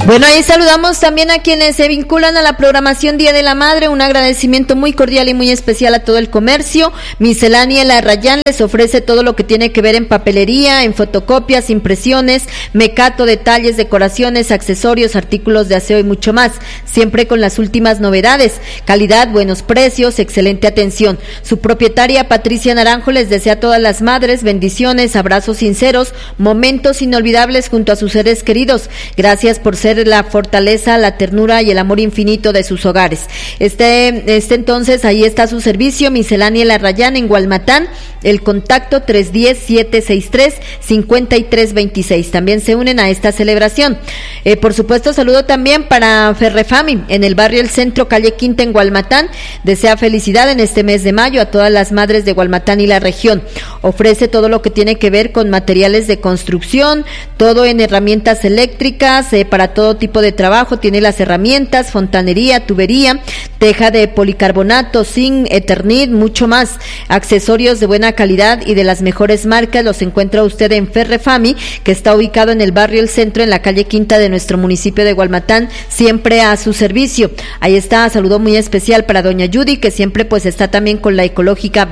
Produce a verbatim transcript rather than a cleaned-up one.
Bueno, ahí saludamos también a quienes se vinculan a la programación Día de la Madre. Un agradecimiento muy cordial y muy especial a todo el comercio. Miscelánea La Rayán les ofrece todo lo que tiene que ver en papelería, en fotocopias, impresiones, mecato, detalles, decoraciones, accesorios, artículos de aseo y mucho más. Siempre con las últimas novedades. Calidad, buenos precios, excelente atención. Su propietaria Patricia Naranjo les desea a todas las madres bendiciones, abrazos sinceros, momentos inolvidables junto a sus seres queridos. Gracias por ser la fortaleza, la ternura y el amor infinito de sus hogares. Este, este entonces, ahí está su servicio, Miscelánea La Rayán en Gualmatán, el contacto tres uno cero, siete seis tres, cinco tres dos seis. También se unen a esta celebración. Eh, por supuesto, saludo también para Ferrefami, en el barrio El Centro, calle Quinta, en Gualmatán. Desea felicidad en este mes de mayo a todas las madres de Gualmatán y la región. Ofrece todo lo que tiene que ver con materiales de construcción, todo en herramientas eléctricas, eh, para todo todo tipo de trabajo. Tiene las herramientas, fontanería, tubería, teja de policarbonato, zinc, eternit, mucho más. Accesorios de buena calidad y de las mejores marcas los encuentra usted en Ferrefami, que está ubicado en el barrio El Centro, en la calle Quinta de nuestro municipio de Gualmatán, siempre a su servicio. Ahí está, saludo muy especial para doña Judy, que siempre pues está también con la ecológica